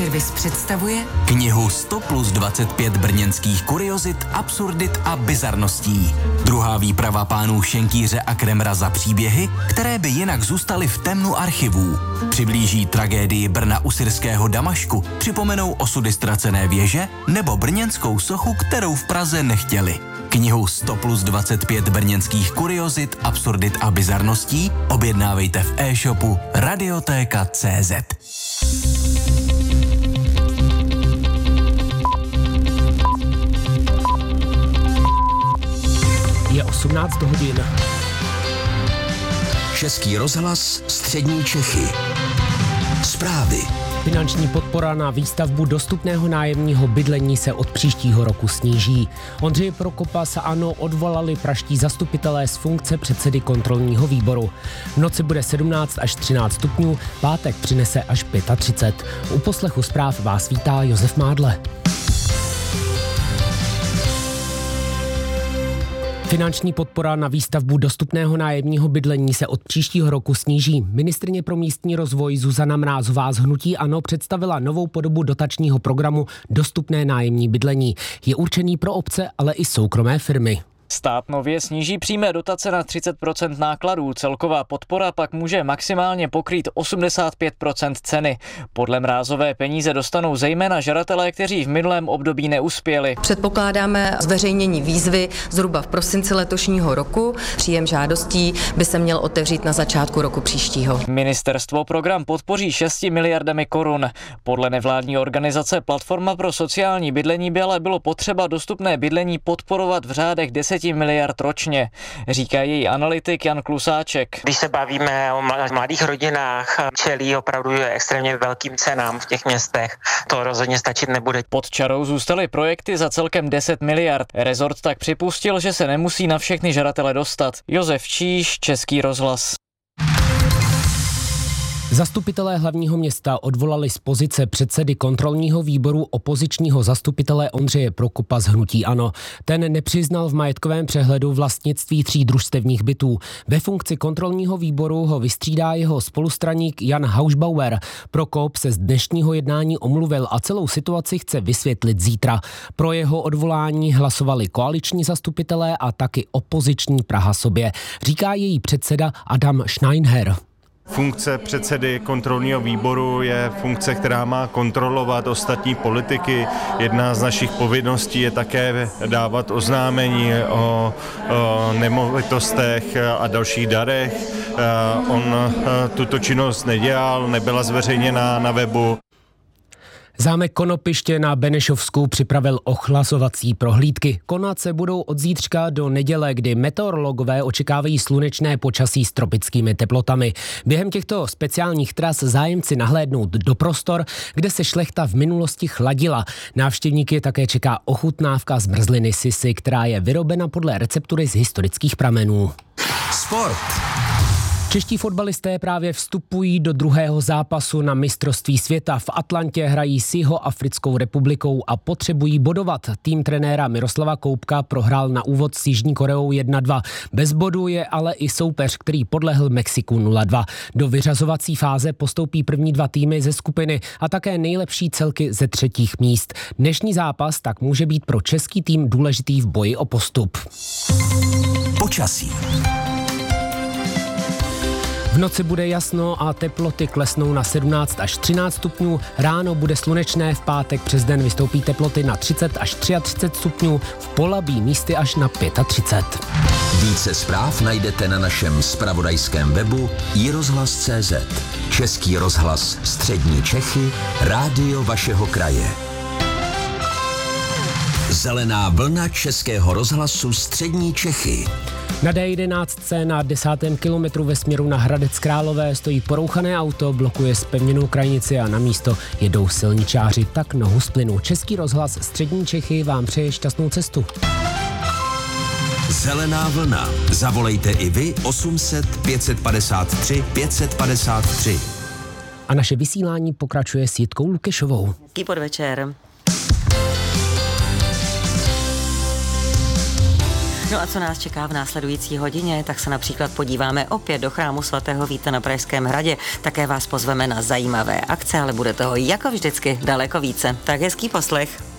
Servis představuje knihu 100 plus 25 brněnských kuriozit, absurdit a bizarností. Druhá výprava pánů Šenkýře a Kremra za příběhy, které by jinak zůstaly v temnu archivů. Přiblíží tragédii Brna u syrského Damašku, připomenou osudy ztracené věže nebo brněnskou sochu, kterou v Praze nechtěli. Knihu 100 plus 25 brněnských kuriozit, absurdit a bizarností objednávejte v e-shopu Radiotéka.cz. Je 18 hodin. Český rozhlas, střední Čechy. Zprávy. Finanční podpora na výstavbu dostupného nájemního bydlení se od příštího roku sníží. Ondřeje Prokopa z ANO odvolali pražští zastupitelé z funkce předsedy kontrolního výboru. V noci bude 17 až 13 stupňů, pátek přinese až 35. U poslechu zpráv vás vítá Josef Mádle. Finanční podpora na výstavbu dostupného nájemního bydlení se od příštího roku sníží. Ministryně pro místní rozvoj Zuzana Mrázová z hnutí ANO představila novou podobu dotačního programu Dostupné nájemní bydlení. Je určený pro obce, ale i soukromé firmy. Stát nově sníží přímé dotace na 30% nákladů, celková podpora pak může maximálně pokrýt 85% ceny. Podle Mrázové peníze dostanou zejména žadatelé, kteří v minulém období neuspěli. Předpokládáme zveřejnění výzvy zhruba v prosinci letošního roku. Příjem žádostí by se měl otevřít na začátku roku příštího. Ministerstvo program podpoří 6 miliardami korun. Podle nevládní organizace Platforma pro sociální bydlení by ale bylo potřeba dostupné bydlení podporovat v řádech 10 miliard ročně, říká její analytik Jan Klusáček. Když se bavíme o mladých rodinách, čelí opravdu extrémně velkým cenám v těch městech. To rozhodně stačit nebude. Pod čarou zůstaly projekty za celkem 10 miliard. Rezort tak připustil, že se nemusí na všechny žadatele dostat. Josef Číš, Český rozhlas. Zastupitelé hlavního města odvolali z pozice předsedy kontrolního výboru opozičního zastupitele Ondřeje Prokopa z hnutí ANO. Ten nepřiznal v majetkovém přehledu vlastnictví 3 družstevních bytů. Ve funkci kontrolního výboru ho vystřídá jeho spolustraník Jan Haušbauer. Prokop se z dnešního jednání omluvil a celou situaci chce vysvětlit zítra. Pro jeho odvolání hlasovali koaliční zastupitelé a taky opoziční Praha sobě, říká její předseda Adam Schneinher. Funkce předsedy kontrolního výboru je funkce, která má kontrolovat ostatní politiky. Jedna z našich povinností je také dávat oznámení o nemovitostech a dalších darech. On tuto činnost nedělal, nebyla zveřejněna na webu. Zámek Konopiště na Benešovsku připravil ochlazovací prohlídky. Konat se budou od zítřka do neděle, kdy meteorologové očekávají slunečné počasí s tropickými teplotami. Během těchto speciálních tras zájemci nahlédnout do prostor, kde se šlechta v minulosti chladila. Návštěvníky také čeká ochutnávka zmrzliny sisy, která je vyrobena podle receptury z historických pramenů. Sport. Čeští fotbalisté právě vstupují do druhého zápasu na mistrovství světa. V Atlantě hrají s Jihoafrickou republikou a potřebují bodovat. Tým trenéra Miroslava Koubka prohrál na úvod s Jižní Koreou 1-2. Bez bodu je ale i soupeř, který podlehl Mexiku 0-2. Do vyřazovací fáze postoupí první 2 týmy ze skupiny a také nejlepší celky ze 3. míst. Dnešní zápas tak může být pro český tým důležitý v boji o postup. Počasí. V noci bude jasno a teploty klesnou na 17 až 13 stupňů. Ráno bude slunečné, v pátek přes den vystoupí teploty na 30 až 33 stupňů, v Polabí místy až na 35. Více zpráv najdete na našem zpravodajském webu iRozhlas.cz. Český rozhlas, střední Čechy, rádio vašeho kraje. Zelená vlna Českého rozhlasu střední Čechy. Na D11 na 10. kilometru ve směru na Hradec Králové stojí porouchané auto, blokuje zpevněnou krajnici a na místo jedou silničáři, tak nohu z plynu. Český rozhlas střední Čechy vám přeje šťastnou cestu. Zelená vlna. Zavolejte i vy 800 553 553. A naše vysílání pokračuje s Jitkou Lukešovou. Hezký podvečer. No a co nás čeká v následující hodině, tak se například podíváme opět do chrámu svatého Víta na Pražském hradě. Také vás pozveme na zajímavé akce, ale bude toho jako vždycky daleko více. Tak hezký poslech.